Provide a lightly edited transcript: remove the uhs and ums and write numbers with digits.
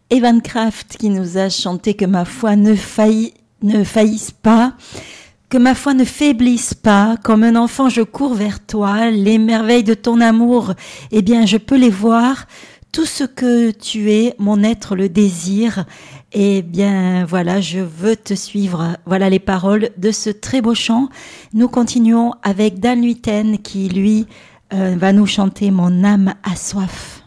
Evan Kraft qui nous a chanté que ma foi ne faillisse pas, que ma foi ne faiblisse pas. Comme un enfant, je cours vers toi. Les merveilles de ton amour, eh bien, je peux les voir. Tout ce que tu es, mon être le désire. Eh bien, voilà, je veux te suivre. Voilà les paroles de ce très beau chant. Nous continuons avec Dan Luyten qui, lui, va nous chanter Mon âme a soif.